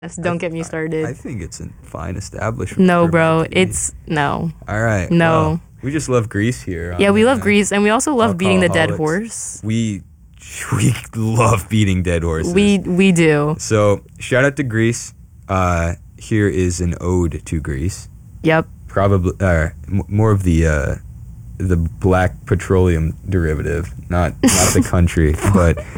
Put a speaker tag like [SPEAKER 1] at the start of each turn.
[SPEAKER 1] Don't get me started.
[SPEAKER 2] I think it's a fine establishment.
[SPEAKER 1] No,
[SPEAKER 2] for
[SPEAKER 1] bro.
[SPEAKER 2] American
[SPEAKER 1] It's no.
[SPEAKER 2] All right.
[SPEAKER 1] No.
[SPEAKER 2] Well, we just love Greece here.
[SPEAKER 1] Yeah, we love Greece, and we also love beating the dead
[SPEAKER 2] Alcoholics.
[SPEAKER 1] horse.
[SPEAKER 2] We love beating dead horses.
[SPEAKER 1] We do.
[SPEAKER 2] So shout out to Greece. Here is an ode to Greece.
[SPEAKER 1] Yep.
[SPEAKER 2] Probably more of the black petroleum derivative, not the country, but